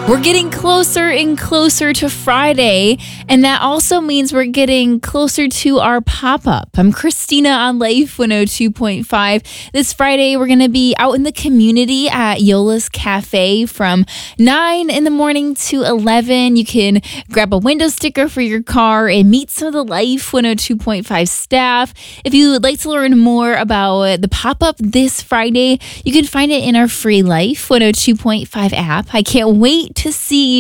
We're getting closer and closer to Friday, and that also means we're getting closer to our pop-up. I'm Christina on Life 102.5. This Friday, we're going to be out in the community at Yola's Cafe from 9 in the morning to 11. You can grab a window sticker for your car and meet some of the Life 102.5 staff. If you would like to learn more about the pop-up this Friday, you can find it in our free Life 102.5 app. I can't wait to see